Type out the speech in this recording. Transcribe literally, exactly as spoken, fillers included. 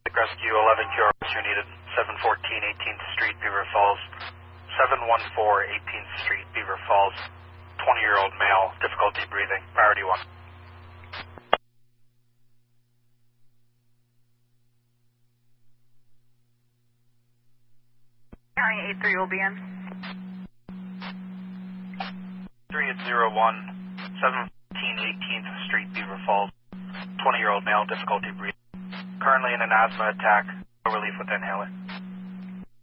Rescue eleven Q R S, you're needed. seven fourteen eighteenth Street, Beaver Falls. seven one four eighteenth Street, Beaver Falls. twenty-year-old male, difficulty breathing, priority one. County eight three will be in. three eight zero one, seven fourteen eighteenth Street, Beaver Falls. twenty-year-old male, difficulty breathing. Currently in an asthma attack, no relief with inhaler.